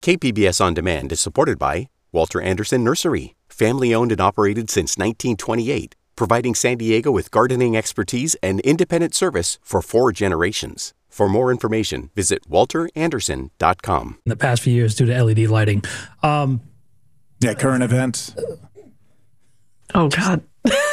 KPBS On Demand is supported by Walter Anderson Nursery, family-owned and operated since 1928, providing San Diego with gardening expertise and independent service for 4 generations. For more information, visit walteranderson.com. In the past few years due to LED lighting. Current events. Oh, God.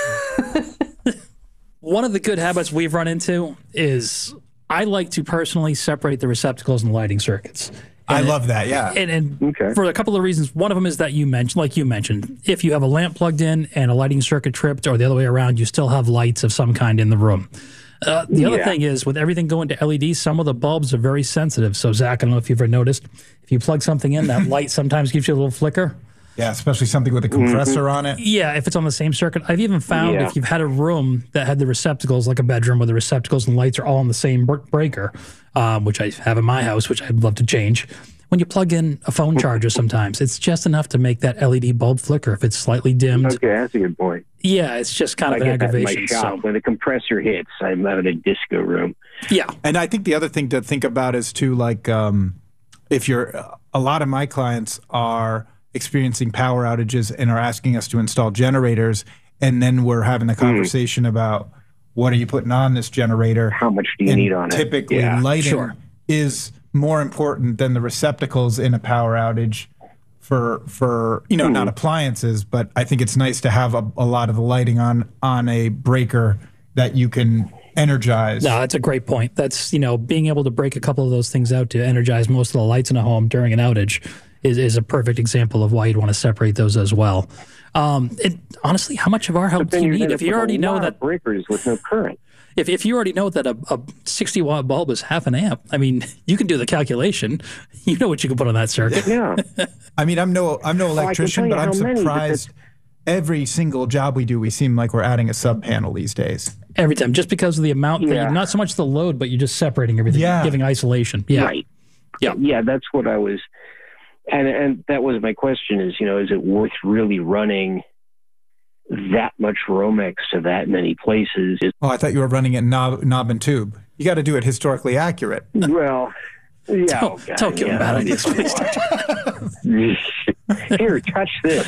One of the good habits we've run into is I like to personally separate the receptacles and the lighting circuits. I love that, yeah. And Okay. for a couple of reasons. One of them is that you mentioned, if you have a lamp plugged in and a lighting circuit tripped, or the other way around, you still have lights of some kind in the room. The other thing is, with everything going to LED, some of the bulbs are very sensitive. So, Zach, I don't know if you've ever noticed, if you plug something in, that light sometimes gives you a little flicker. Yeah, especially something with a compressor on it. Yeah, if it's on the same circuit. I've even found if you've had a room that had the receptacles, like a bedroom where the receptacles and lights are all on the same breaker, which I have in my house, which I'd love to change. When you plug in a phone charger sometimes, it's just enough to make that LED bulb flicker if it's slightly dimmed. Okay, that's a good point. Yeah, it's just kind of an aggravation. I get that in my shop. When the compressor hits, I'm in a disco room. Yeah. And I think the other thing to think about is too, like, if you're, a lot of my clients are experiencing power outages and are asking us to install generators, and then we're having a conversation about what are you putting on this generator? How much do you need on it? Typically, lighting is more important than the receptacles in a power outage for not appliances, but I think it's nice to have a lot of the lighting on a breaker that you can energize. No, that's a great point. That's, being able to break a couple of those things out to energize most of the lights in a home during an outage is a perfect example of why you'd want to separate those as well. Honestly, how much of our help do you need? If you already know that breakers with no current. If you already know that a 60-watt bulb is half an amp, I mean, you can do the calculation. You know what you can put on that circuit. Yeah. I mean, I'm no electrician, but I'm surprised. Every single job we do, we seem like we're adding a sub panel these days. Every time, just because of the amount, that you're not so much the load, but you're just separating everything, giving isolation. Yeah. Right. Yeah. Yeah, that's what I was, and that was my question is, is it worth really running that much Romex to that many places? Oh, I thought you were running it knob and tube. You got to do it historically accurate. Well, yeah. Don't give them bad ideas, please. Here, touch this.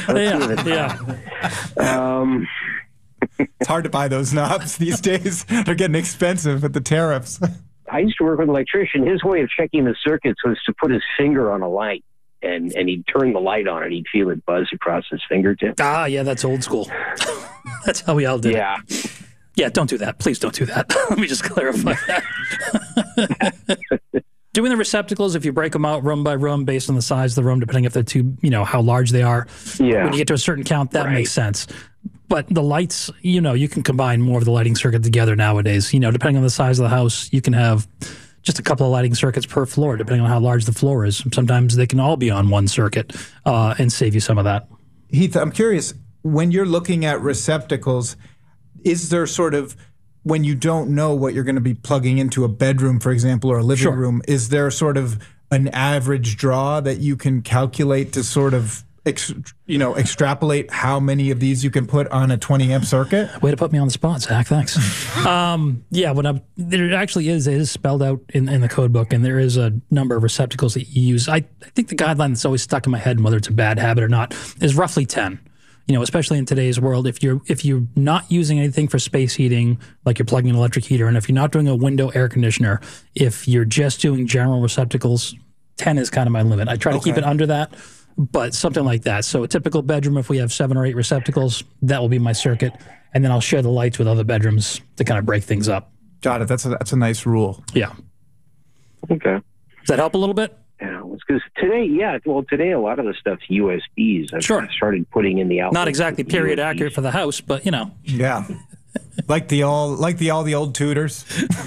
It's hard to buy those knobs these days. They're getting expensive with the tariffs. I used to work with an electrician. His way of checking the circuits was to put his finger on a light. And he'd turn the light on and he'd feel it buzz across his fingertip. Ah, yeah, that's old school. That's how we all did it. Yeah, don't do that. Please don't do that. Let me just clarify that. Doing the receptacles, if you break them out room by room based on the size of the room, depending if they're too, how large they are. Yeah. When you get to a certain count, that makes sense. But the lights, you can combine more of the lighting circuit together nowadays. Depending on the size of the house, you can have just a couple of lighting circuits per floor, depending on how large the floor is. Sometimes they can all be on one circuit and save you some of that. Heath, I'm curious, when you're looking at receptacles, is there sort of, when you don't know what you're going to be plugging into a bedroom, for example, or a living room, is there sort of an average draw that you can calculate to sort of extrapolate how many of these you can put on a 20 amp circuit? Way to put me on the spot, Zach. Thanks. There actually is. It is spelled out in the code book, and there is a number of receptacles that you use. I think the guideline that's always stuck in my head, whether it's a bad habit or not, is roughly 10. Especially in today's world, if you're not using anything for space heating, like you're plugging an electric heater, and if you're not doing a window air conditioner, if you're just doing general receptacles, 10 is kind of my limit. I try to keep it under that. But something like that. So a typical bedroom, if we have 7 or 8 receptacles, that will be my circuit. And then I'll share the lights with other bedrooms to kind of break things up. Got it. That's a nice rule. Yeah. Okay. Does that help a little bit? Yeah, because today a lot of the stuff's USBs. I've started putting in the outlet. Not exactly period USBs. Accurate for the house, but Yeah. like all the old Tudors.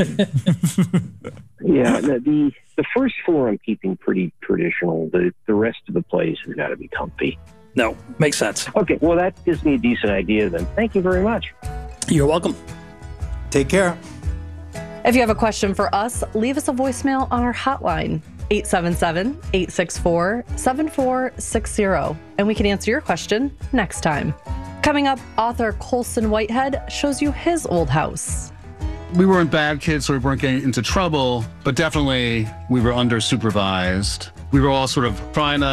Yeah, the first floor I'm keeping pretty traditional. The rest of the place has got to be comfy. No, makes sense. Okay, well, that gives me a decent idea then. Thank you very much. You're welcome. Take care. If you have a question for us, leave us a voicemail on our hotline, 877-864-7460, and we can answer your question next time. Coming up, author Colson Whitehead shows you his old house. We weren't bad kids, so we weren't getting into trouble, but definitely we were under-supervised. we were all sort of trying to